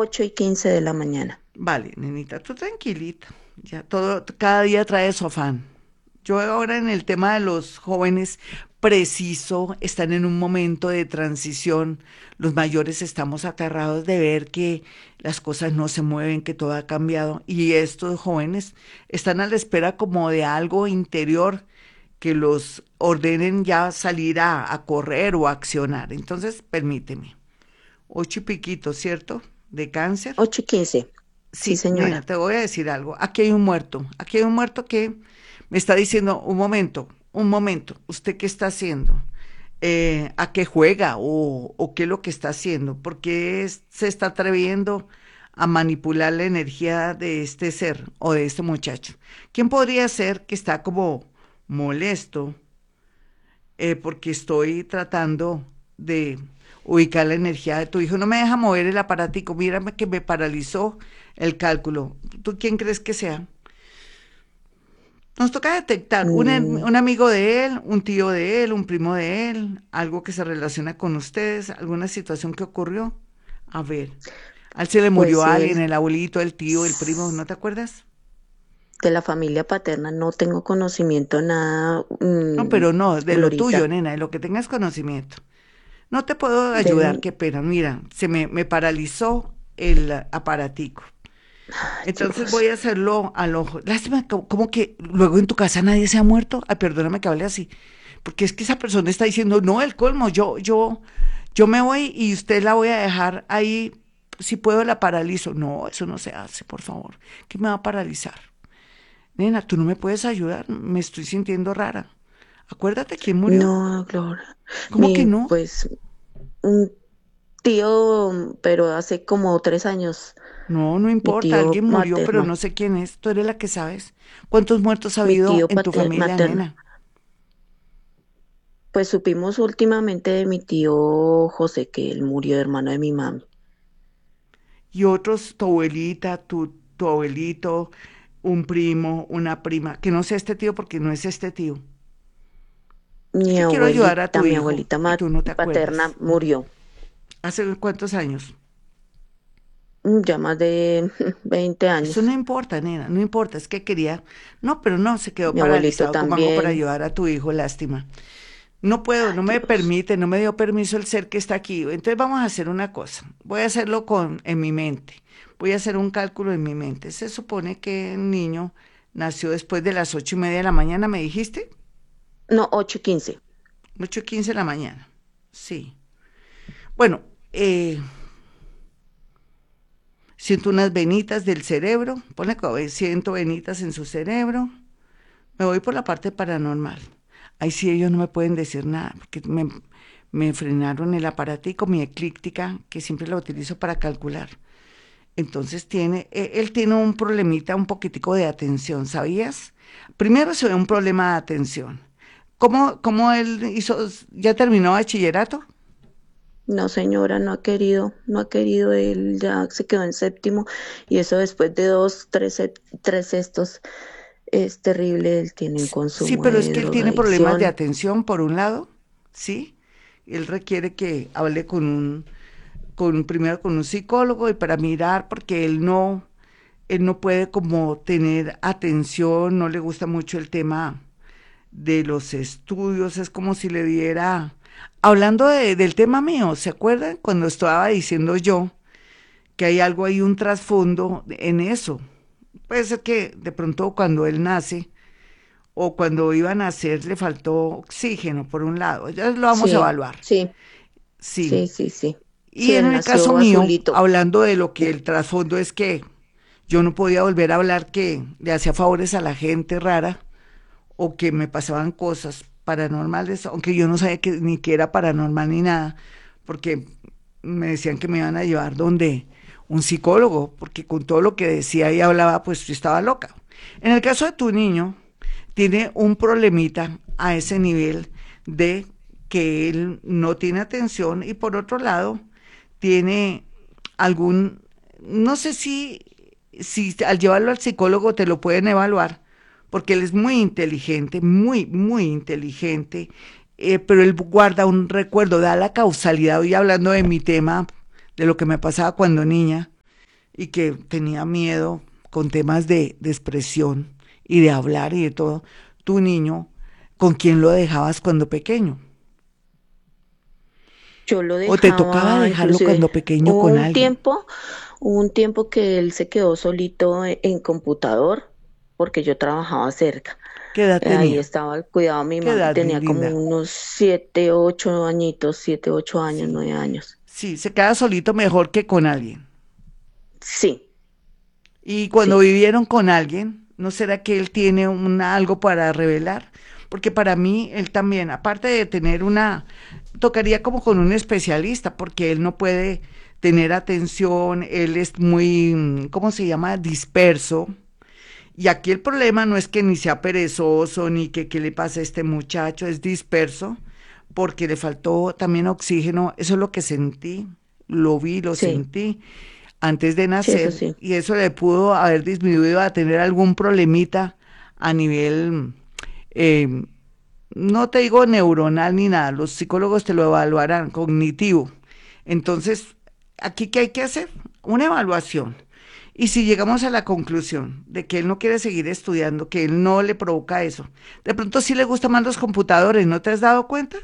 8:15 de la mañana. Vale, nenita, tú tranquilita. Ya todo, cada día trae su afán. Yo ahora en el tema de los jóvenes, preciso, están en un momento de transición. Los mayores estamos aterrados de ver que las cosas no se mueven, que todo ha cambiado. Y estos jóvenes están a la espera como de algo interior que los ordenen ya salir a correr o a accionar. Entonces, permíteme. Ocho y piquito, ¿cierto? De cáncer. 8:15. Sí, Sí, nena, señora. te voy a decir algo. Aquí hay un muerto. Aquí hay un muerto que me está diciendo, un momento, ¿usted qué está haciendo? ¿A qué juega o qué es lo que está haciendo? ¿Por qué se está atreviendo a manipular la energía de este ser o de este muchacho? ¿Quién podría ser que está como molesto porque estoy tratando de ubicar la energía de tu hijo? No me deja mover el aparatico, mírame que me paralizó el cálculo. ¿Tú quién crees que sea? Nos toca detectar Mm, un amigo de él, un tío de él, un primo de él, algo que se relaciona con ustedes, alguna situación que ocurrió. A ver, a él se le murió pues alguien, él, el abuelito, el tío, el primo, ¿no te acuerdas? de la familia paterna no tengo conocimiento nada, No, pero no, de lo tuyo, Glorita. nena, de lo que tengas conocimiento. No te puedo Del ayudar, mi... qué pena. Mira, me paralizó el aparatico. Ay, Entonces Dios. voy a hacerlo al ojo. Lástima, como que luego en tu casa nadie se ha muerto. Ay, perdóname que hable así. Porque es que esa persona está diciendo, no, el colmo, yo me voy y usted la voy a dejar ahí. Si puedo, la paralizo. No, eso no se hace, por favor. ¿Qué me va a paralizar? Nena, tú no me puedes ayudar. Me estoy sintiendo rara. Acuérdate quién murió. No, Gloria. ¿Cómo que no? Pues, un tío, pero hace como 3 años, No, no mi importa, tío alguien murió, pero materno, no sé quién es. Tú eres la que sabes. ¿Cuántos muertos ha mi habido tío en tu familia, materno. nena? Pues supimos últimamente de mi tío José, que él murió, hermano de mi mami. Y otros, tu abuelita, tu abuelito, un primo, una prima, que no sea este tío porque no es este tío. Es que quiero ayudar a tu Mi hijo abuelita y tú no te paterna acuerdas. murió. ¿Hace cuántos años? Ya más de 20 Eso no años. importa, nena, no importa, es que quería, no, pero no, se quedó Mi abuelito paralizado. ¿Cómo hago para también. ayudar a tu hijo? Lástima. No puedo, Ay, no me Dios. permite, no me dio permiso el ser que está aquí. Entonces vamos a hacer una cosa. Voy a hacerlo en mi mente. Voy a hacer un cálculo en mi mente. Se supone que el niño nació después de las 8:30 de la mañana, ¿me dijiste? No, 8:15. 8:15 de la mañana. Sí. Bueno, eh, siento unas venitas del cerebro. Ponle que siento venitas en su cerebro. Me voy por la parte paranormal. Ahí sí ellos no me pueden decir nada, porque me frenaron el aparatico, mi eclíptica, que siempre la utilizo para calcular. Entonces él tiene un problemita, un poquitico de atención, ¿sabías? Primero se ve un problema de atención. ¿Cómo él hizo, ya terminó bachillerato? No, señora, no ha querido, él ya se quedó en séptimo y eso después de dos, tres sextos es terrible, él tiene un Sí, consumo pero es de que él tiene problemas de drogadicción. atención, por un lado, ¿sí? Él requiere que hable primero con un psicólogo y para mirar, porque él no puede como tener atención, no le gusta mucho el tema de los estudios, es como si le diera, hablando del tema mío, ¿se acuerdan? Cuando estaba diciendo yo que hay algo ahí, un trasfondo en eso. Puede ser que de pronto cuando él nace o cuando iba a nacer le faltó oxígeno, por un lado, ya lo vamos a Sí, evaluar, sí, sí. sí, sí, sí. Sí, Y en él el caso nació mío, azulito. hablando de lo que el trasfondo es que yo no podía volver a hablar que le hacía favores a la gente rara o que me pasaban cosas paranormales, aunque yo no sabía que, ni que era paranormal ni nada, porque me decían que me iban a llevar donde un psicólogo, porque con todo lo que decía y hablaba, pues yo estaba loca. En el caso de tu niño, tiene un problemita a ese nivel de que él no tiene atención y por otro lado tiene algún, no sé si al llevarlo al psicólogo te lo pueden evaluar, porque él es muy inteligente, muy inteligente, pero él guarda un recuerdo, da la causalidad, hoy hablando de mi tema, de lo que me pasaba cuando niña, y que tenía miedo con temas de expresión y de hablar y de todo, tu niño, ¿con quién lo dejabas cuando pequeño? Yo lo ¿O te tocaba dejaba, dejarlo inclusive cuando pequeño hubo con un alguien? tiempo, hubo un tiempo que él se quedó solito en computador porque yo trabajaba cerca. ¿Qué edad Ahí tenía? estaba el cuidado de mi ¿Qué mamá, edad, mi tenía como linda? unos 7, 8 añitos, 7, 8 años, Sí, 9 años. sí, se queda solito mejor que con alguien. Sí, Y cuando sí. vivieron con alguien, ¿no será que él tiene algo para revelar? Porque para mí, él también, aparte de tener tocaría como con un especialista, porque él no puede tener atención, él es muy, ¿cómo se llama? Disperso. Y aquí el problema no es que ni sea perezoso, ni que qué le pasa a este muchacho, es disperso, porque le faltó también oxígeno, eso es lo que sentí, lo vi, lo Sí, sentí antes de sí, eso nacer, sí. y eso le pudo haber disminuido a tener algún problemita a nivel, eh, no te digo neuronal ni nada, los psicólogos te lo evaluarán, cognitivo. Entonces, ¿aquí qué hay que hacer? Una evaluación. Y si llegamos a la conclusión de que él no quiere seguir estudiando, que él no le provoca eso, de pronto sí le gustan más los computadores, ¿no te has dado cuenta?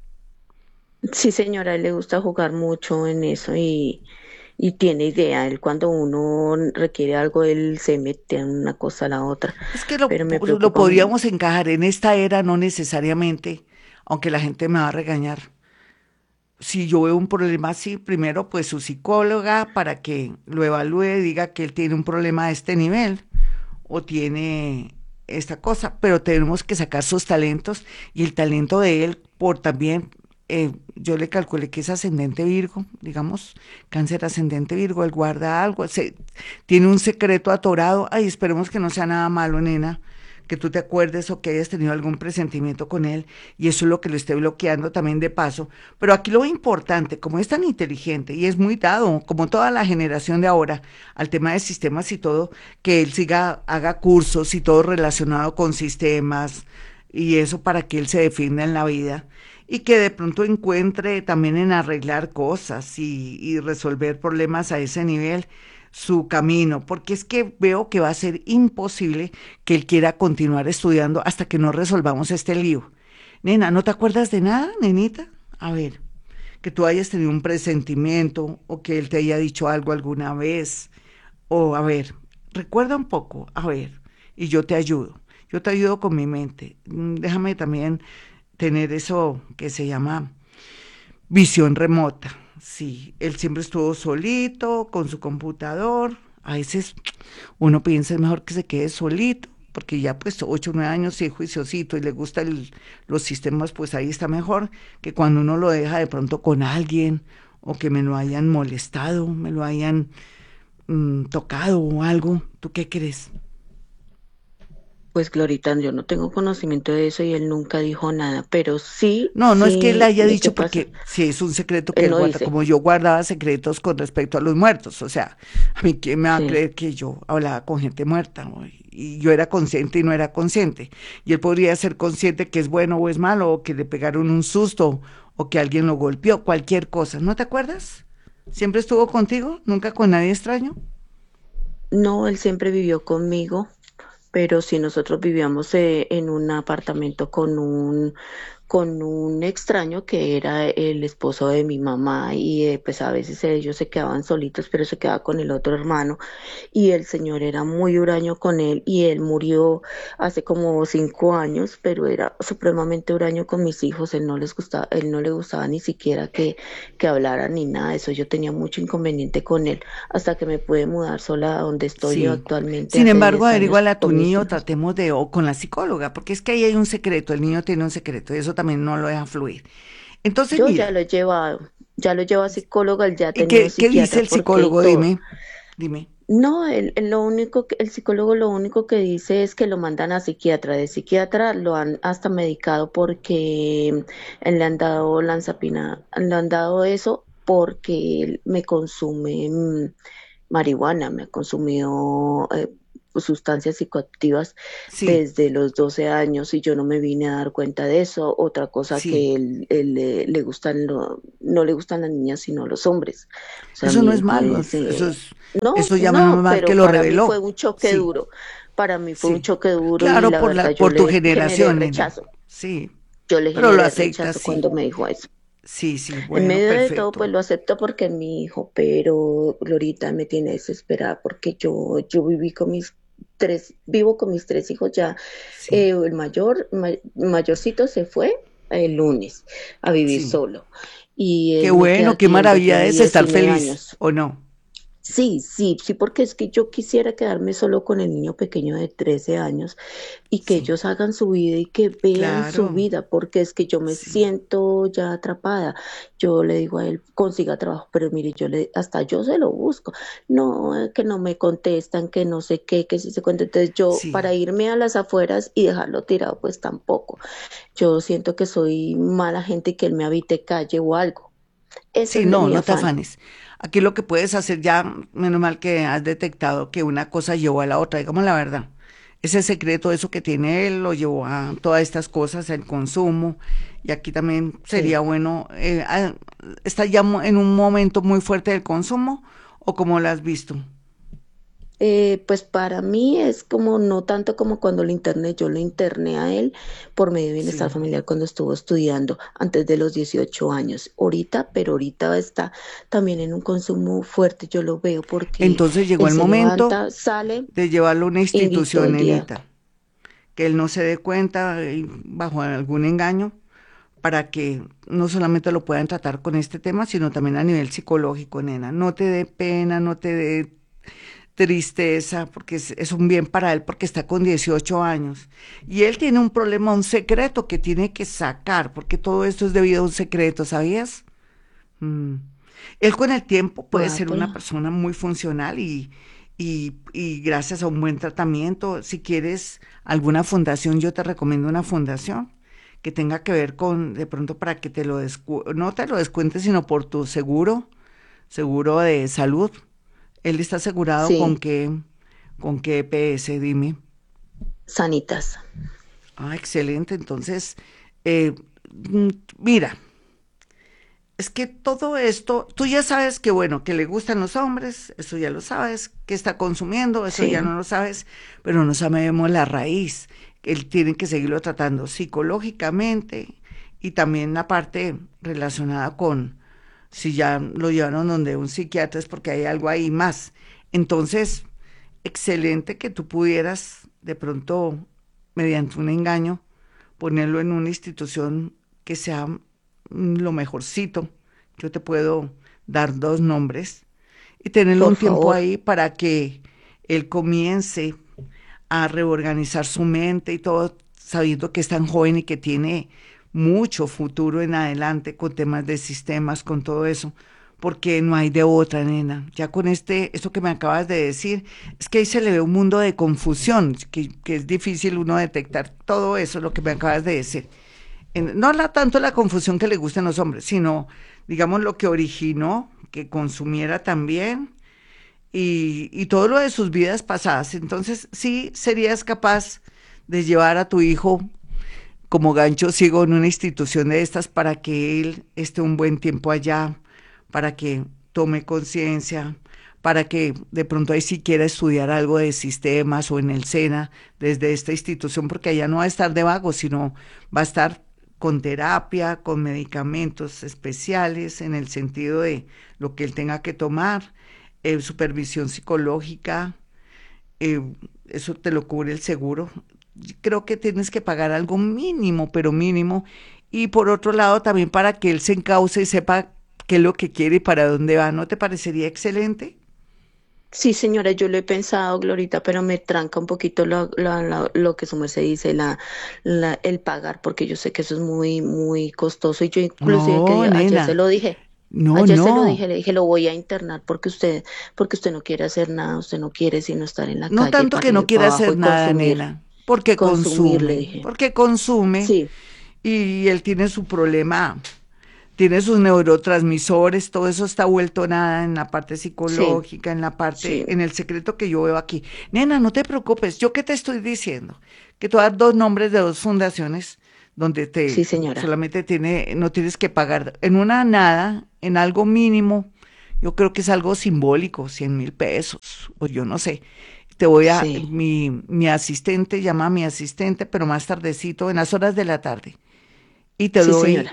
Sí, señora, a él le gusta jugar mucho en eso y tiene idea. Él cuando uno requiere algo, él se mete en una cosa a la otra, Es que pero me lo preocupa. podríamos encajar en esta era, no necesariamente, aunque la gente me va a regañar. Si yo veo un problema así, primero pues su psicóloga para que lo evalúe, diga que él tiene un problema a este nivel o tiene esta cosa, pero tenemos que sacar sus talentos y el talento de él por también, yo le calculé que es ascendente Virgo, digamos, cáncer ascendente Virgo, él guarda algo, tiene un secreto atorado, ay, esperemos que no sea nada malo, nena, que tú te acuerdes o que hayas tenido algún presentimiento con él y eso es lo que lo esté bloqueando también de paso. Pero aquí lo importante, como es tan inteligente y es muy dado, como toda la generación de ahora, al tema de sistemas y todo, que él siga, haga cursos y todo relacionado con sistemas y eso para que él se defienda en la vida y que de pronto encuentre también en arreglar cosas y resolver problemas a ese nivel su camino, porque es que veo que va a ser imposible que él quiera continuar estudiando hasta que no resolvamos este lío. Nena, ¿no te acuerdas de nada, nenita? A ver, que tú hayas tenido un presentimiento o que él te haya dicho algo alguna vez. O a ver, recuerda un poco, a ver, y yo te ayudo. Yo te ayudo con mi mente. Déjame también tener eso que se llama visión remota. Sí, él siempre estuvo solito con su computador. A veces uno piensa es mejor que se quede solito, porque ya pues 8 o 9 años y es juiciosito y le gusta los sistemas, pues ahí está mejor que cuando uno lo deja de pronto con alguien o que me lo hayan molestado, me lo hayan tocado o algo. ¿Tú qué crees? Pues Glorita, yo no tengo conocimiento de eso y él nunca dijo nada, pero sí, No, no es que él sí, haya lo que dicho pasa, porque si es un secreto que él él no guarda, dice, como yo guardaba secretos con respecto a los muertos. O sea, a mí quién me va a sí. creer que yo hablaba con gente muerta, ¿no? Y yo era consciente y no era consciente. Y él podría ser consciente que es bueno o es malo, o que le pegaron un susto, o que alguien lo golpeó, cualquier cosa. ¿No te acuerdas? ¿Siempre estuvo contigo? ¿Nunca con nadie extraño? No, él siempre vivió conmigo, pero sí nosotros vivíamos en un apartamento con un extraño que era el esposo de mi mamá y pues a veces ellos se quedaban solitos, pero se quedaba con el otro hermano y el señor era muy huraño con él y él murió hace como 5 años, pero era supremamente huraño con mis hijos, él no les gustaba, él no le gustaba ni siquiera que hablaran ni nada de eso, yo tenía mucho inconveniente con él hasta que me pude mudar sola a donde estoy yo Sí. actualmente Sin hace embargo, 10 años averíguale a tu con mis niño, hijos. tratemos de, o con la psicóloga, porque es que ahí hay un secreto, el niño tiene un secreto, y eso también no lo deja fluir. Entonces, Yo ya mira, lo he llevado, ya lo llevo a psicólogo, él ya ha ¿y tenido qué dice psiquiatra el porque psicólogo? todo. Dime, dime. No, lo único que, el psicólogo lo único que dice es que lo mandan a psiquiatra. De psiquiatra lo han hasta medicado porque le han dado lanzapina, le han dado eso porque él me consume marihuana, me ha consumido sustancias psicoactivas Sí, desde los 12 años y yo no me vine a dar cuenta de eso. Otra cosa sí. que él le gustan, no le gustan las niñas, sino los hombres. O sea, Eso no mi es hijo malo, es, eso ya menos no, mal que pero lo para mí fue reveló. un choque Sí, duro. Para mí fue un sí. choque duro y Claro, la verdad yo por tu le generé generación, nena. rechazo. Sí, Yo le pero lo generé acepta, rechazo sí. cuando me dijo eso. Sí, sí, En bueno, medio de todo, perfecto. pues lo acepto porque es mi hijo, pero Glorita me tiene desesperada porque yo vivo con mis tres hijos ya. Sí, Mayorcito se fue el lunes a vivir sí. solo y Qué me queda bueno, qué aquí el que maravilla tiene es estar 19 feliz, años. ¿o no? Sí, sí, sí, porque es que yo quisiera quedarme solo con el niño pequeño de 13 años y que Sí, ellos hagan su vida y que vean su claro, vida, porque es que yo me sí, siento ya atrapada. Yo le digo a él, consiga trabajo, pero mire, hasta yo se lo busco. No, que no me contestan, que no sé qué, que si se cuenta. Entonces yo, sí. para irme a las afueras y dejarlo tirado, pues tampoco. Yo siento que soy mala gente y que él me habite calle o algo. Ese Sí, es no, mi no te afán. afanes. Aquí lo que puedes hacer ya, menos mal que has detectado que una cosa llevó a la otra, digamos la verdad. Ese secreto, eso que tiene él, lo llevó a todas estas cosas, el consumo. Y aquí también Sí. sería bueno, ¿está ya en un momento muy fuerte del consumo o cómo lo has visto? Pues para mí es como no tanto como cuando lo interné, yo lo interné a él por medio de bienestar Sí. familiar cuando estuvo estudiando antes de los 18 años. Ahorita, pero ahorita está también en un consumo fuerte, yo lo veo porque Entonces llegó él el se momento levanta, sale de llevarlo a una y todo institución, el día. nenita, que él no se dé cuenta bajo algún engaño para que no solamente lo puedan tratar con este tema, sino también a nivel psicológico, nena. No te dé pena, no te dé tristeza, porque es un bien para él, porque está con 18 años. Y él tiene un problema, un secreto que tiene que sacar, porque todo esto es debido a un secreto, ¿sabías? Mm. Él con el tiempo puede Ah, ser pero una persona muy funcional y gracias a un buen tratamiento, si quieres alguna fundación, yo te recomiendo una fundación que tenga que ver con, de pronto para que no te lo descuentes, sino por tu seguro de salud. Él está asegurado sí, con qué EPS, dime. sanitas. Ah, excelente. Entonces, eh, mm, mira, es que todo esto, tú ya sabes que bueno, que le gustan los hombres, eso ya lo sabes, que está consumiendo, eso Sí, ya no lo sabes, pero no sabemos la raíz. Él tiene que seguirlo tratando psicológicamente y también la parte relacionada con si ya lo llevaron donde un psiquiatra es porque hay algo ahí más. Entonces, excelente que tú pudieras de pronto, mediante un engaño, ponerlo en una institución que sea lo mejorcito. Yo te puedo dar dos nombres y tenerlo por un tiempo favor. ahí para que él comience a reorganizar su mente y todo, sabiendo que es tan joven y que tiene mucho futuro en adelante con temas de sistemas, con todo eso, porque no hay de otra, nena. Ya con esto que me acabas de decir, es que ahí se le ve un mundo de confusión, que es difícil uno detectar todo eso, lo que me acabas de decir. No tanto la confusión que le gustan los hombres, sino, digamos, lo que originó que consumiera también y todo lo de sus vidas pasadas. Entonces, sí serías capaz de llevar a tu hijo como gancho ciego en una institución de estas para que él esté un buen tiempo allá, para que tome conciencia, para que de pronto ahí sí quiera estudiar algo de sistemas o en el SENA desde esta institución, porque allá no va a estar de vago, sino va a estar con terapia, con medicamentos especiales en el sentido de lo que él tenga que tomar, supervisión psicológica, eh, eso te lo cubre el seguro. Creo que tienes que pagar algo mínimo, pero mínimo. Y por otro lado, también para que él se encauce y sepa qué es lo que quiere y para dónde va. ¿No te parecería excelente? Sí, señora, yo lo he pensado, Glorita, pero me tranca un poquito lo que su merced dice, el pagar, porque yo sé que eso es muy, muy costoso. Y yo inclusive No, nena. No, ayer se lo no. dije, le dije, lo voy a internar porque usted no quiere hacer nada, usted no quiere sino estar en la No calle tanto para que no arriba y quiera para abajo hacer y nada, nena. consumir, le dije. Porque consume Sí, y él tiene su problema tiene sus neurotransmisores, todo eso está vuelto nada en la parte Sí, psicológica, en la sí, parte, en el secreto que yo veo aquí. Nena, no te preocupes, ¿yo qué te estoy diciendo? Que tú das dos nombres de dos fundaciones donde sí, te señora. solamente no tienes que pagar en una nada, en algo mínimo. Yo creo que es algo simbólico, 100.000 pesos, o yo no sé. Sí, Mi asistente, llama a mi asistente, pero más tardecito, en las horas de la tarde. Y te sí, doy señora.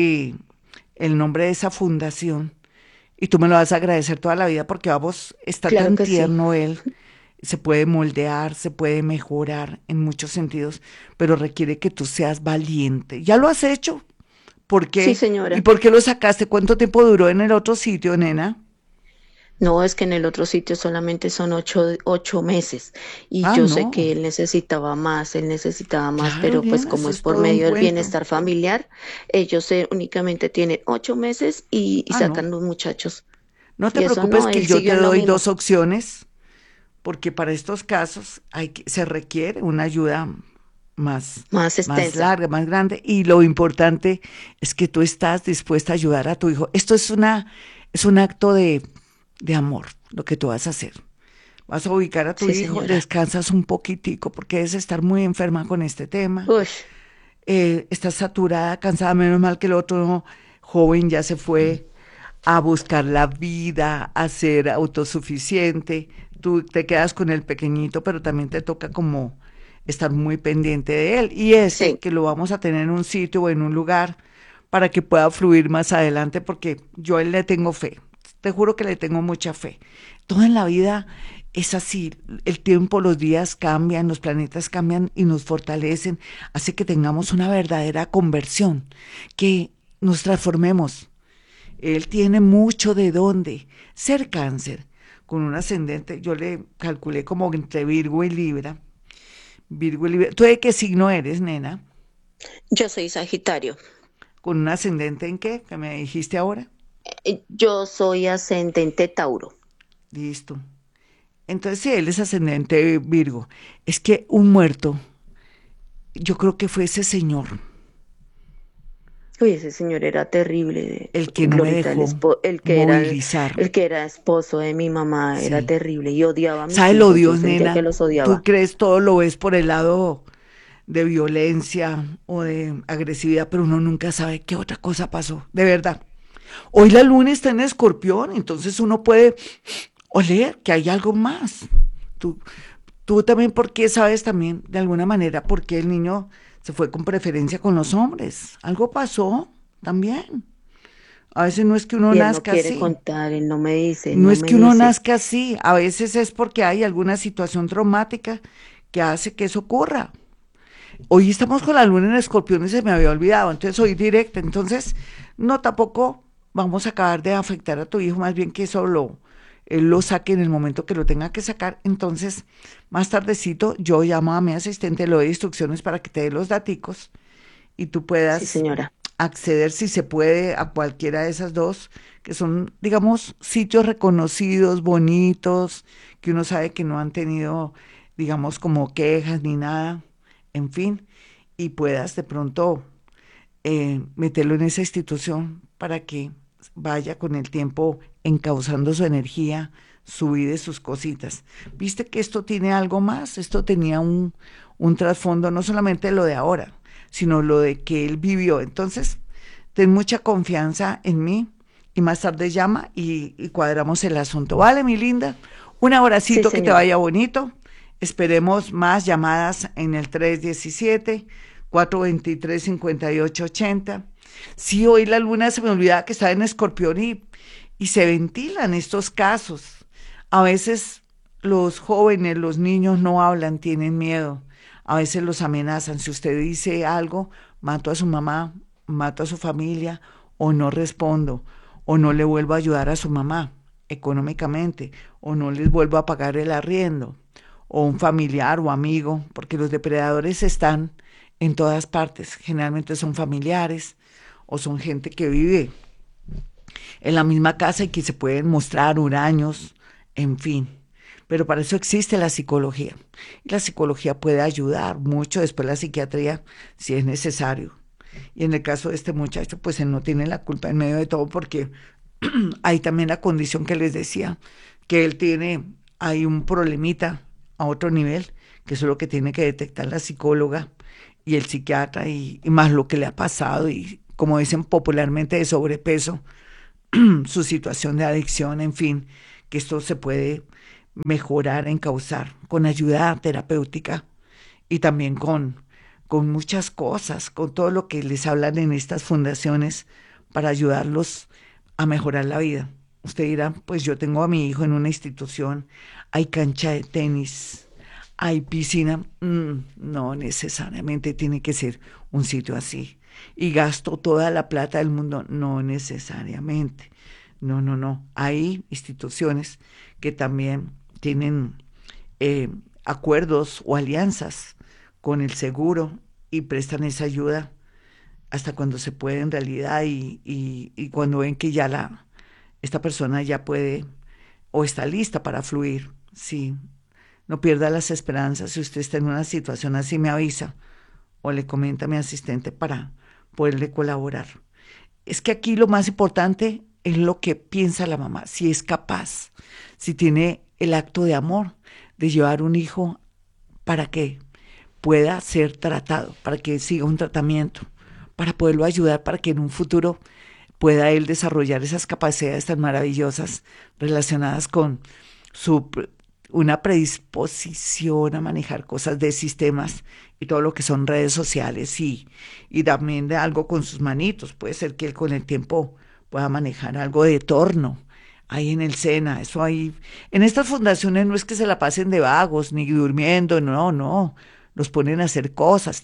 el nombre de esa fundación. Y tú me lo vas a agradecer toda la vida porque vamos, está Claro tan que sí. tierno él, se puede moldear, se puede mejorar en muchos sentidos, pero requiere que tú seas valiente. ¿Ya lo has hecho? ¿Por Sí, qué? ¿Y señora. por qué lo sacaste? ¿Cuánto tiempo duró en el otro sitio, nena? No, es que en el otro sitio solamente son 8 meses y Ah, yo sé no. que él necesitaba más, Claro, pero pues nena, como eso es es por todo un medio del cuento. bienestar familiar, ellos únicamente tienen 8 meses y Ah, no. sacan los muchachos. No te Y eso preocupes no, que él yo siguió te en lo doy mismo. dos opciones, porque para estos casos se requiere una ayuda más, Más más extensa. larga, más grande, y lo importante es que tú estás dispuesta a ayudar a tu hijo. Esto es un acto de amor, lo que tú vas a hacer. Vas a ubicar a tu Sí, hijo, señora. descansas un poquitico, porque debes estar muy enferma con este tema. Uy, Estás saturada, cansada, menos mal que el otro joven ya se fue a buscar la vida, a ser autosuficiente. Tú te quedas con el pequeñito, pero también te toca como estar muy pendiente de él. Y este, sí, que lo vamos a tener en un sitio o en un lugar para que pueda fluir más adelante, porque yo a él le tengo fe. Te juro que le tengo mucha fe. Todo en la vida es así. El tiempo, los días cambian, los planetas cambian y nos fortalecen. Hace que tengamos una verdadera conversión, que nos transformemos. Él tiene mucho de dónde. Ser cáncer, con un ascendente, yo le calculé como entre Virgo y Libra. Virgo y Libra. ¿Tú de qué signo eres, nena? yo soy Sagitario. ¿Con un ascendente en qué? ¿Que me dijiste ahora? Yo soy ascendente Tauro. Listo. Entonces, si él es ascendente Virgo, es que un muerto, yo creo que fue ese señor, Uy, ese señor era terrible, el que no me Glorita, dejó movilizar. el que era esposo de mi mamá, era Sí. terrible y odiaba a mis ¿Sabes lo hijos. Yo Dios, sentía que nena? los Tú odiaba. crees todo lo ves por el lado de violencia o de agresividad, pero uno nunca sabe qué otra cosa pasó, de verdad. Hoy la luna está en Escorpión, entonces uno puede oler que hay algo más. Tú, tú también, ¿por qué sabes también, de alguna manera, por qué el niño se fue con preferencia con los hombres? Algo pasó también. A veces no es que uno Y él no nazca quiere así, contar, él no me dice, él no no es me que uno dice. nazca así, a veces es porque hay alguna situación traumática que hace que eso ocurra. Hoy estamos con la luna en Escorpión y se me había olvidado, entonces soy directa, entonces no tampoco vamos a acabar de afectar a tu hijo, más bien que él lo saque en el momento que lo tenga que sacar, entonces más tardecito yo llamo a mi asistente, le doy instrucciones para que te dé los daticos y tú Sí, puedas señora. acceder si se puede a cualquiera de esas dos, que son, digamos, sitios reconocidos, bonitos, que uno sabe que no han tenido, digamos, como quejas ni nada, en fin, y puedas de pronto meterlo en esa institución para que vaya con el tiempo encauzando su energía, su vida y sus cositas. ¿Viste que esto tiene algo más? Esto tenía un trasfondo, no solamente lo de ahora, sino lo de que él vivió. Entonces, ten mucha confianza en mí y más tarde llama y cuadramos el asunto. Vale, mi linda. Un Sí, abracito, que te señora. vaya bonito. Esperemos más llamadas en el 317-423-5880. Sí, hoy la luna se me olvidaba que estaba en Escorpión y se ventilan estos casos. A veces los jóvenes, los niños no hablan, tienen miedo. A veces los amenazan. Si usted dice algo, mato a su mamá, mato a su familia, o no respondo, o no le vuelvo a ayudar a su mamá económicamente, o no les vuelvo a pagar el arriendo, o un familiar o amigo, porque los depredadores están en todas partes. Generalmente son familiares o son gente que vive en la misma casa y que se pueden mostrar huraños, en fin. Pero para eso existe la psicología. Y la psicología puede ayudar mucho, después la psiquiatría, si es necesario. Y en el caso de este muchacho, pues él no tiene la culpa en medio de todo porque hay también la condición que les decía, que él tiene, hay un problemita a otro nivel, que eso es lo que tiene que detectar la psicóloga y el psiquiatra y más lo que le ha pasado y como dicen popularmente de sobrepeso, su situación de adicción, en fin, que esto se puede mejorar, encauzar con ayuda terapéutica y también con muchas cosas, con todo lo que les hablan en estas fundaciones para ayudarlos a mejorar la vida. Usted dirá, pues yo tengo a mi hijo en una institución, hay cancha de tenis, hay piscina. No necesariamente tiene que ser un sitio así. Y gasto toda la plata del mundo, no necesariamente. No, no, no. Hay instituciones que también tienen eh, acuerdos o alianzas con el seguro y prestan esa ayuda hasta cuando se puede en realidad y cuando ven que ya esta persona ya puede o está lista para fluir. Sí, no pierda las esperanzas. Si usted está en una situación así, me avisa o le comenta a mi asistente para poderle colaborar. Es que aquí lo más importante es lo que piensa la mamá, si es capaz, si tiene el acto de amor de llevar un hijo para que pueda ser tratado, para que siga un tratamiento, para poderlo ayudar, para que en un futuro pueda él desarrollar esas capacidades tan maravillosas relacionadas con su una predisposición a manejar cosas de sistemas y todo lo que son redes sociales y también de algo con sus manitos. Puede ser que él con el tiempo pueda manejar algo de torno ahí en el SENA. Eso ahí, en estas fundaciones no es que se la pasen de vagos ni durmiendo, no, no. Los ponen a hacer cosas,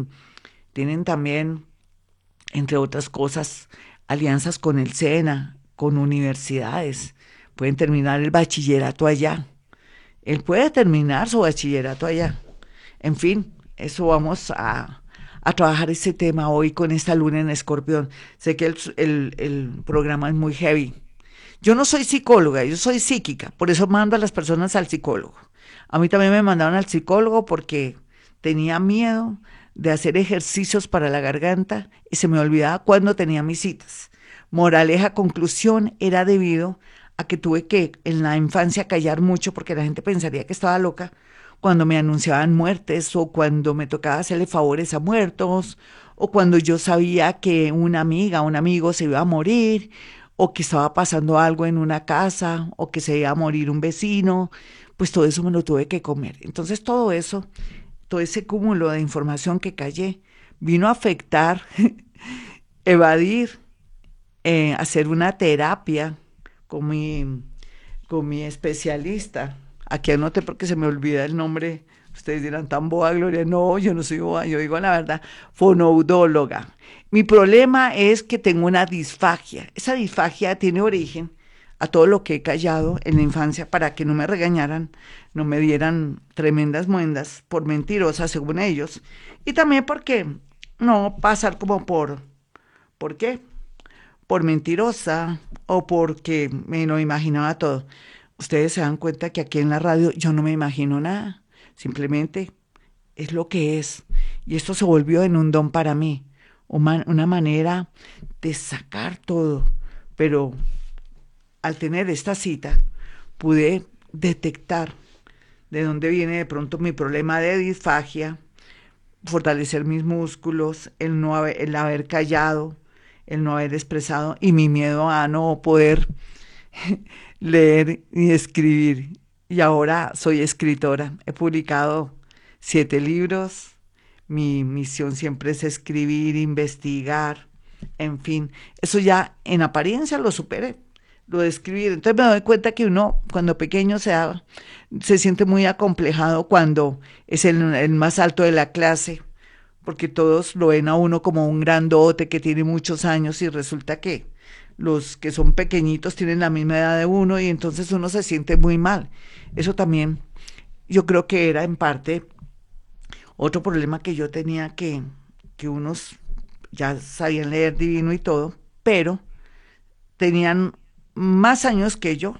tienen también, entre otras cosas, alianzas con el SENA, con universidades. Pueden terminar el bachillerato allá. Él puede terminar su bachillerato allá. En fin, eso vamos a trabajar ese tema hoy con esta luna en Escorpión. Sé que el programa es muy heavy. Yo no soy psicóloga, yo soy psíquica, por eso mando a las personas al psicólogo. A mí también me mandaron al psicólogo porque tenía miedo de hacer ejercicios para la garganta y se me olvidaba cuándo tenía mis citas. Moraleja, conclusión, era debido a que tuve que en la infancia callar mucho porque la gente pensaría que estaba loca cuando me anunciaban muertes o cuando me tocaba hacerle favores a muertos o cuando yo sabía que una amiga, un amigo se iba a morir o que estaba pasando algo en una casa o que se iba a morir un vecino, pues todo eso me lo tuve que comer. Entonces todo eso, todo ese cúmulo de información que callé, vino a afectar, evadir, hacer una terapia con con mi especialista. Aquí anoté porque se me olvida el nombre. Ustedes dirán, tan boba, Gloria. No, yo no soy boba, yo digo la verdad, fonoudóloga. Mi problema es que tengo una disfagia. Esa disfagia tiene origen a todo lo que he callado en la infancia para que no me regañaran, no me dieran tremendas muendas por mentirosa, según ellos. Y también porque no pasar como ¿por qué? Por mentirosa o porque me lo imaginaba todo. Ustedes se dan cuenta que aquí en la radio yo no me imagino nada, simplemente es lo que es. Y esto se volvió en un don para mí, una manera de sacar todo. Pero al tener esta cita, pude detectar de dónde viene de pronto mi problema de disfagia, fortalecer mis músculos, el haber callado, el no haber expresado y mi miedo a no poder leer y escribir. Y ahora soy escritora. He publicado 7 libros. Mi misión siempre es escribir, investigar, en fin. Eso ya en apariencia lo superé, lo de escribir. Entonces me doy cuenta que uno cuando pequeño se siente muy acomplejado cuando es el más alto de la clase, porque todos lo ven a uno como un grandote que tiene muchos años y resulta que los que son pequeñitos tienen la misma edad de uno y entonces uno se siente muy mal. Eso también yo creo que era en parte otro problema que yo tenía que unos ya sabían leer divino y todo, pero tenían más años que yo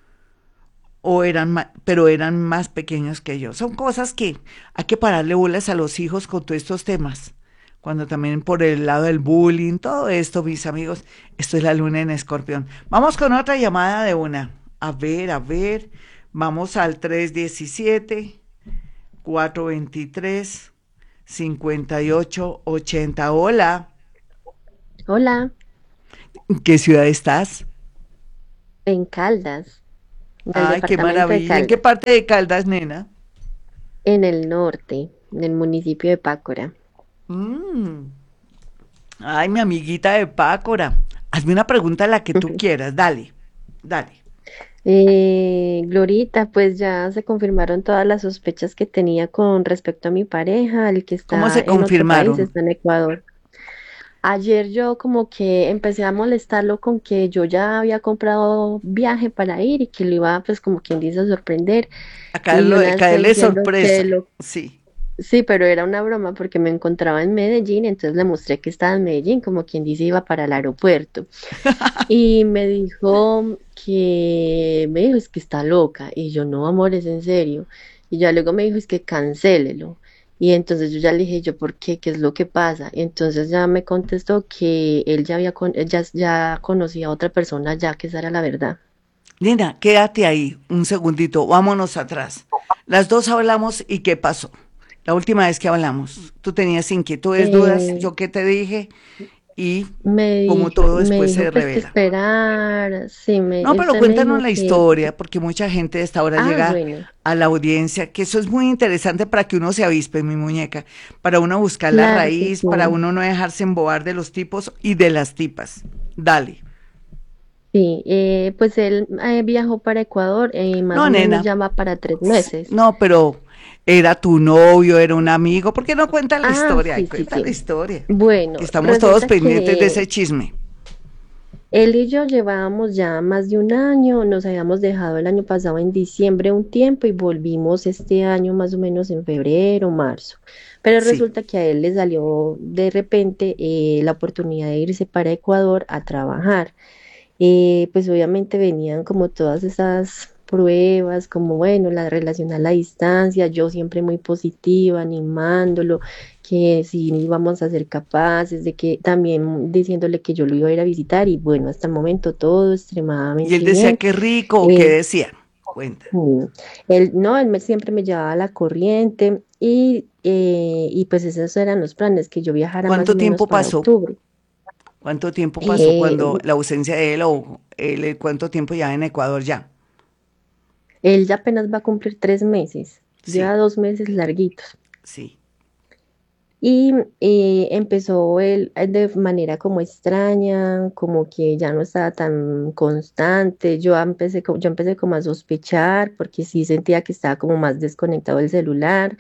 pero eran más pequeños que yo. Son cosas que hay que pararle bolas a los hijos con todos estos temas. cuando también por el lado del bullying, todo esto, mis amigos, esto es la luna en Escorpión. Vamos con otra llamada de una. A ver, vamos al 317-423-5880. Hola, Hola, ¿en qué ciudad estás? en Caldas, en el Ay, qué departamento de maravilla. ¿En qué Caldas, parte de Caldas, nena? en el norte, en el municipio de Pácora. Mm. Ay, mi amiguita de Pácora. Hazme una pregunta la que tú quieras. Dale, dale. Glorita, pues ya se confirmaron todas las sospechas que tenía con respecto a mi pareja, el que ¿Cómo está se en otro país, confirmaron? está en Ecuador. Ayer yo como que empecé a molestarlo con que yo ya había comprado viaje para ir y que lo iba pues como quien dice a sorprender y de una vez fue Caerle diciendo que sorpresa. lo. Sí. Sí, pero era una broma porque me encontraba en Medellín, entonces le mostré que estaba en Medellín, como quien dice iba para el aeropuerto. Y me dijo, es que está loca. Y yo, no, amor, es en serio. Y ya luego me dijo, es que cancélelo. Y entonces yo ya le dije, yo, ¿por qué? ¿Qué es lo que pasa? Entonces ya me contestó que él ya conocía a otra persona, ya que esa era la verdad. Nina, quédate ahí un segundito. Vámonos atrás. Las dos hablamos y ¿qué pasó? La última vez que hablamos, tú tenías inquietudes, dudas, Eh, yo qué te dije y como todo me después dijo se pues que revela. esperar, sí, No, pero usted me cuéntanos dijo la que, historia, porque mucha gente de esta hora llega bueno, a la audiencia, que eso es muy interesante para que uno se avispe, mi muñeca, para uno buscar la claro que raíz, sí. para uno no dejarse embobar de los tipos y de las tipas. Dale. Sí, pues él viajó para Ecuador, más No, o menos nena, ya va para 3 meses. no, pero era tu novio, era un amigo, ¿por qué no cuenta la Ah, historia? Ay, sí, sí, cuenta la sí. historia, que Bueno, estamos todos resulta pendientes de que ese chisme. él y yo llevábamos ya más de un año, nos habíamos dejado el año pasado en diciembre un tiempo y volvimos este año más o menos en febrero, marzo. Pero Sí. resulta que a él le salió de repente la oportunidad de irse para Ecuador a trabajar. Pues obviamente venían como todas esas pruebas, como bueno, la relación a la distancia, yo siempre muy positiva, animándolo, que si íbamos a ser capaces, de que también diciéndole que yo lo iba a ir a visitar y bueno, hasta el momento todo Y él extremadamente decía bien. qué rico, o qué Eh, decía. Cuenta. mm, no, siempre me llevaba a la corriente y pues esos eran los planes, que yo viajara más o ¿Cuánto menos tiempo para pasó? octubre. ¿Cuánto tiempo pasó Eh, cuando la ausencia de él o él, cuánto tiempo ya en Ecuador ya? Él ya apenas va a cumplir 3 meses, lleva Sí, 2 meses larguitos. sí, Y empezó él de manera como extraña, como que ya no estaba tan constante. Yo empecé como a sospechar porque sí sentía que estaba como más desconectado del celular.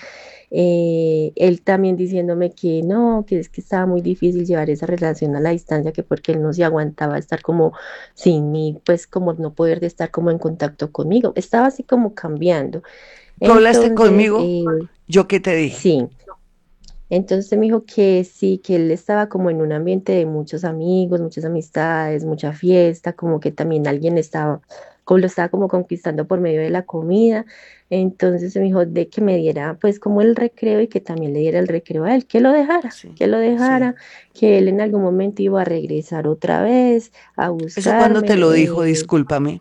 Él también diciéndome que no, que es que estaba muy difícil llevar esa relación a la distancia, que porque él no se aguantaba estar como sin mí, pues como no poder de estar como en contacto conmigo. Estaba así como cambiando. tú hablaste Entonces, conmigo, yo qué te dije. sí. Entonces me dijo que sí, que él estaba como en un ambiente de muchos amigos, muchas amistades, mucha fiesta, como que también alguien estaba, como lo estaba como conquistando por medio de la comida. Entonces me dijo de que me diera pues como el recreo y que también le diera el recreo a él, Sí, que lo sí. dejara, que él en algún momento iba a regresar otra vez a ¿Eso cuándo te buscarme. lo dijo? Discúlpame.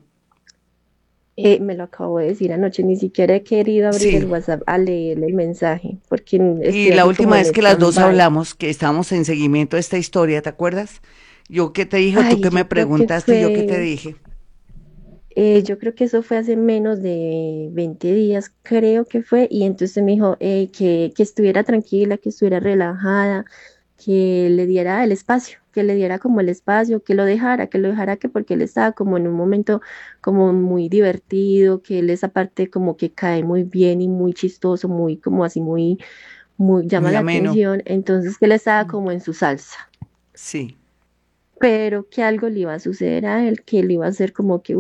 Me lo acabo de decir anoche, ni siquiera he querido abrir el Sí. WhatsApp a leer el mensaje porque Y estoy la así última como en vez que las dos stand-by. hablamos, que estábamos en seguimiento de esta historia, ¿te acuerdas? Yo qué te dije, o tú Ay, qué me preguntaste y yo qué te dije. yo creo que eso fue hace menos de 20 días, creo que fue, y entonces me dijo que estuviera tranquila, que estuviera relajada, que le diera el espacio, que le diera como el espacio, que lo dejara que porque él estaba como en un momento como muy divertido, que él esa parte como que cae muy bien y muy chistoso, muy como así muy llama Muy la ameno. atención, entonces que él estaba como en su salsa. Sí. Pero que algo le iba a suceder a él, que le iba a hacer como que,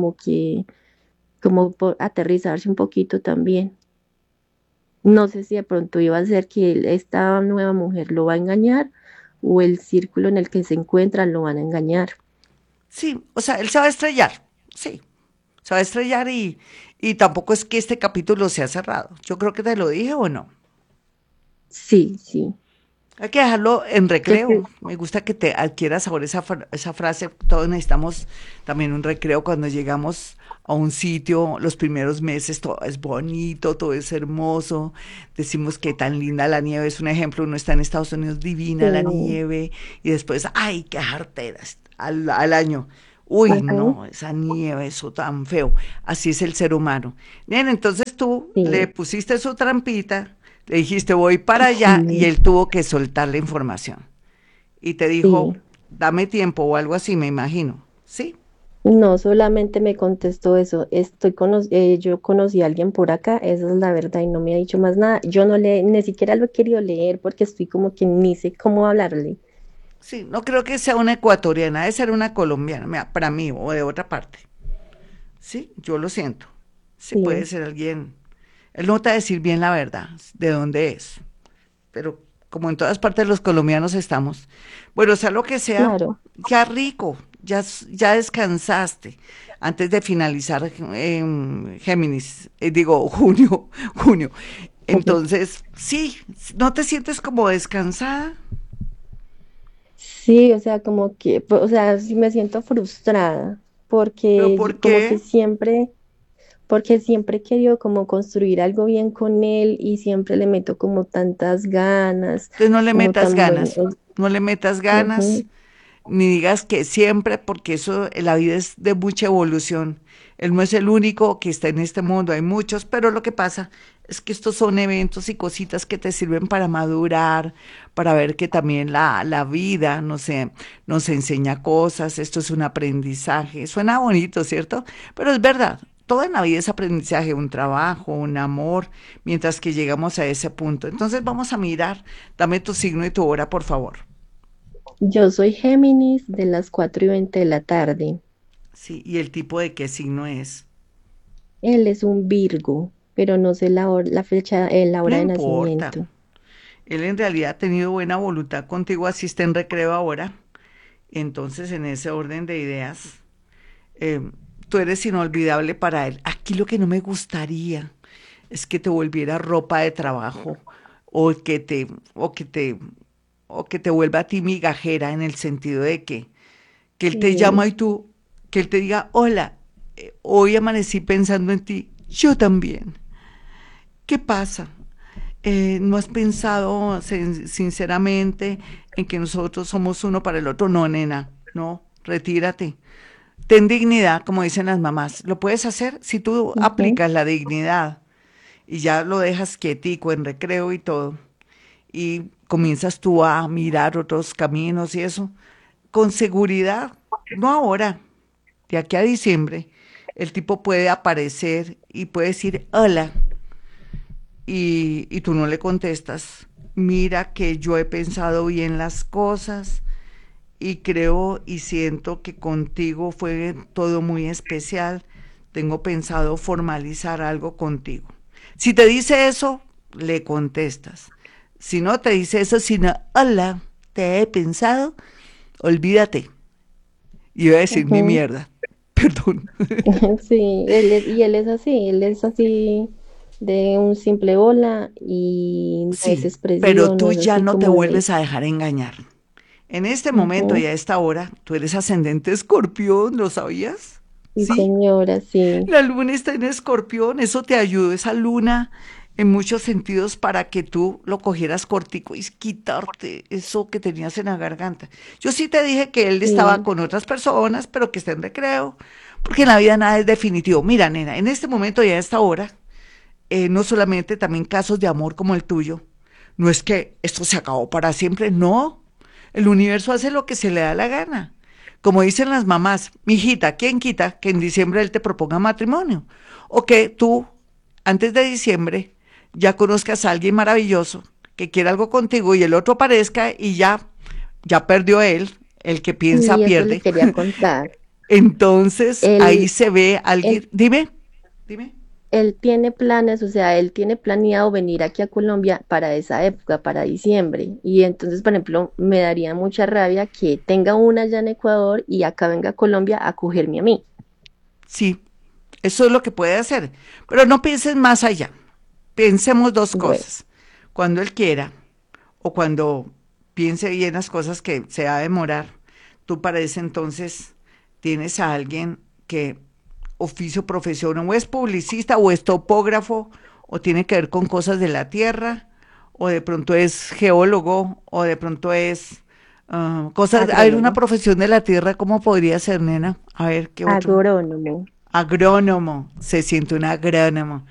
como por aterrizarse un poquito también. No sé si de pronto iba a ser que esta nueva mujer lo va a engañar o el círculo en el que se encuentran lo van a engañar. Sí, o sea, él se va a estrellar. Sí, se va a estrellar y tampoco es que este capítulo sea cerrado. Yo creo que te lo dije o no. Sí, sí. Hay que dejarlo en recreo. Entonces, Me gusta que te adquieras ahora esa frase. Todos necesitamos también un recreo cuando llegamos a un sitio, los primeros meses, todo es bonito, todo es hermoso. Decimos que tan linda la nieve es un ejemplo. Uno está en Estados Unidos, divina la sí, nieve, y después, ay, qué jarteras al año. Uy, ujú, no, esa nieve, eso tan feo. Así es el ser humano. Bien, entonces tú le sí, pusiste su trampita, le dijiste voy para allá y sí, él tuvo que soltar la información. Y te dijo, sí. dame tiempo o algo así, me imagino. ¿Sí? No solamente me contestó eso, yo conocí a alguien por acá, esa es la verdad, y no me ha dicho más nada. Yo no le, ni siquiera lo he querido leer porque estoy como que ni sé cómo hablarle. Sí, no creo que sea una ecuatoriana, debe ser una colombiana, mira, para mí o de otra parte. Sí, yo lo siento. Sí, puede Sí, ser alguien. Él no te va a decir bien la verdad, de dónde es. Pero como en todas partes los colombianos estamos. Bueno, sea lo que sea, claro. ya rico, ya descansaste antes de finalizar Géminis, digo junio, junio. Entonces, sí, ¿no te sientes como descansada? Sí, o sea, como que, o sea, sí me siento frustrada ¿Pero porque por como que qué? siempre, porque siempre he querido como construir algo bien con él y siempre le meto como tantas ganas, Entonces no le como metas tan bueno. ganas, no le metas ganas, Ujú. ni digas que siempre, porque eso, la vida es de mucha evolución. Él no es el único que está en este mundo, hay muchos, pero lo que pasa es que estos son eventos y cositas que te sirven para madurar, para ver que también la vida, no sé, nos enseña cosas, esto es un aprendizaje. Suena bonito, ¿cierto? Pero es verdad, todo en la vida es aprendizaje, un trabajo, un amor, mientras que llegamos a ese punto. Entonces vamos a mirar, dame tu signo y tu hora, por favor. Yo soy Géminis de las 4:20 de la tarde. Sí, y el tipo de qué signo es. Él es un Virgo, pero no sé la fecha, la No hora de importa. nacimiento. Él en realidad ha tenido buena voluntad contigo, así está en recreo ahora. Entonces, en ese orden de ideas, eh, tú eres inolvidable para él. Aquí lo que no me gustaría es que te volviera ropa de trabajo o que te, o que te, o que te vuelva a ti migajera en el sentido de que él te Sí, llama y tú, que él te diga, hola, hoy amanecí pensando en ti, yo también. ¿Qué pasa? ¿No has pensado sinceramente en que nosotros somos uno para el otro? No, nena, no, retírate. Ten dignidad, como dicen las mamás. ¿Lo puedes hacer si tú ujú, aplicas la dignidad y ya lo dejas quietico en recreo y todo? Y comienzas tú a mirar otros caminos y eso, con seguridad, no ahora, de aquí a diciembre, el tipo puede aparecer y puede decir, hola, y tú no le contestas. Mira que yo he pensado bien las cosas y creo y siento que contigo fue todo muy especial. Tengo pensado formalizar algo contigo. Si te dice eso, le contestas. Si no te dice eso, sino, hola, te he pensado, olvídate. Y iba a decir ni ujú. mierda. Perdón. Sí, él es así de un simple hola y no es Sí, pero expresivo, no tú es ya así no te como de, vuelves a dejar engañar. En este momento y ujú, a esta hora, tú eres ascendente escorpión, ¿lo sabías? sí Sí, señora, sí, la luna está en escorpión, eso te ayudó, esa luna, en muchos sentidos para que tú lo cogieras cortico y quitarte eso que tenías en la garganta. Yo sí te dije que él estaba sí, con otras personas, pero que está en recreo, porque en la vida nada es definitivo. Mira, nena, en este momento y a esta hora, no solamente también casos de amor como el tuyo, no es que esto se acabó para siempre, no. El universo hace lo que se le da la gana. Como dicen las mamás, mijita, ¿quién quita que en diciembre él te proponga matrimonio? O que tú, antes de diciembre, ya conozcas a alguien maravilloso que quiera algo contigo y el otro aparezca y ya perdió él, el que piensa y eso le pierde. quería contar. Entonces ahí Él, se ve él, alguien, dime. él tiene planes, o sea, él tiene planeado venir aquí a Colombia para esa época, para diciembre. Y entonces, por ejemplo, me daría mucha rabia que tenga una allá en Ecuador y acá venga a Colombia a cogerme a mí. Sí, eso es lo que puede hacer. Pero no pienses más allá. Pensemos dos Bueno, cosas. Cuando él quiera o cuando piense bien las cosas que se va a demorar. Tú para ese entonces tienes a alguien que oficio, profesión, o es publicista, o es topógrafo, o tiene que ver con cosas de la tierra, o de pronto es geólogo, o de pronto es cosas, a ver, una Agrónomo. profesión de la tierra, ¿cómo podría ser, nena? A ver, ¿qué otro? Agrónomo. Agrónomo, se siente un agrónomo,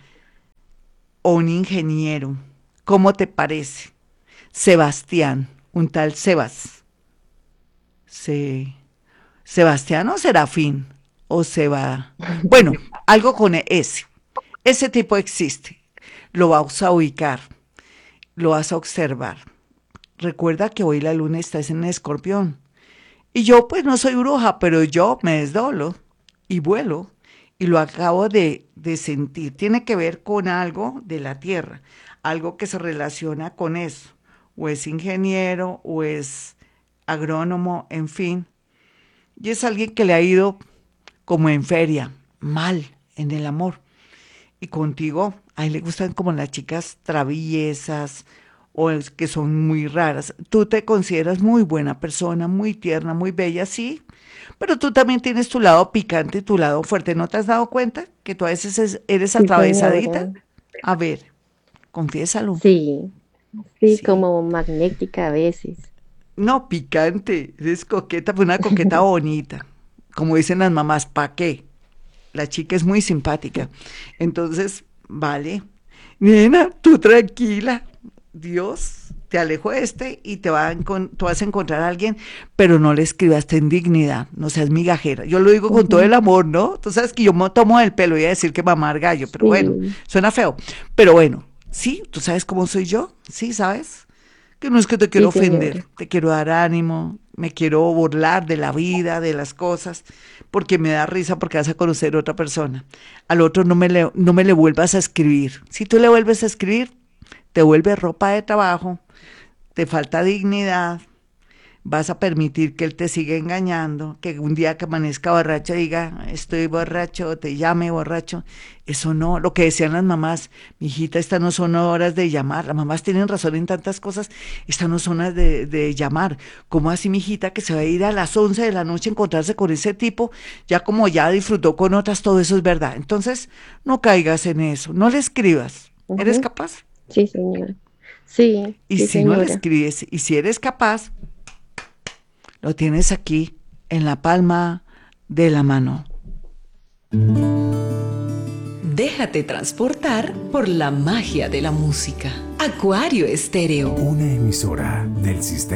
o un ingeniero. ¿Cómo te parece? Sebastián, un tal Sebas. Se, Sebastián o Serafín, o Seba. Bueno, algo con S. Ese tipo existe. Lo vas a ubicar, lo vas a observar. Recuerda que hoy la luna está en Escorpión. Y yo pues no soy bruja, pero yo me desdoblo y vuelo y lo acabo de sentir. Tiene que ver con algo de la tierra, algo que se relaciona con eso. O es ingeniero, o es agrónomo, en fin. Y es alguien que le ha ido como en feria, mal en el amor. Y contigo, a él le gustan como las chicas traviesas o es que son muy raras. Tú te consideras muy buena persona, muy tierna, muy bella, sí, pero tú también tienes tu lado picante y tu lado fuerte. ¿No te has dado cuenta que tú a veces eres Sí, señora. atravesadita? A ver, confiésalo. Sí, sí, Sí. como magnética a veces. No, picante, eres coqueta, pero una coqueta bonita. Como dicen las mamás, ¿pa' qué? La chica es muy simpática. Entonces, vale. Nena, tú tranquila. Dios te alejó de este y tú vas a encontrar a alguien, pero no le escribas, ten dignidad, no seas migajera. Yo lo digo con todo el Ujú. amor, ¿no? Tú sabes que yo me tomo del pelo y a decir que mamar gallo, pero bueno, Sí, suena feo. Pero bueno, sí, tú sabes cómo soy yo, sí, ¿sabes? Que no es que te quiero sí, ofender, señora. te quiero dar ánimo, me quiero burlar de la vida, de las cosas, porque me da risa porque vas a conocer a otra persona. Al otro no me le vuelvas a escribir. Si tú le vuelves a escribir, te vuelve ropa de trabajo, te falta dignidad, vas a permitir que él te siga engañando, que un día que amanezca borracho diga, estoy borracho, te llame borracho. Eso no, lo que decían las mamás, mi hijita, estas no son horas de llamar. Las mamás tienen razón en tantas cosas, estas no son horas de llamar. ¿Cómo así, mi hijita, que se va a ir a las 11 de la noche a encontrarse con ese tipo? Ya como ya disfrutó con otras, todo eso es verdad. Entonces, no caigas en eso, no le escribas. ¿Eres Ujú. capaz? Sí, señora. Sí, Y sí, si no le señora. escribes, y si eres capaz, lo tienes aquí en la palma de la mano. Déjate transportar por la magia de la música. Acuario Estéreo. Una emisora del sistema.